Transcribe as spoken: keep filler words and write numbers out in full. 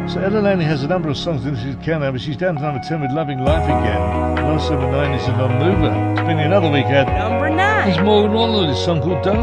So Ella Laney has a number of songs in she's Canada, but she's down to number ten with Loving Life Again. Last number nine is a non-mover. It's been another week at Number nine. There's Morgan Wallen with a song called Don't.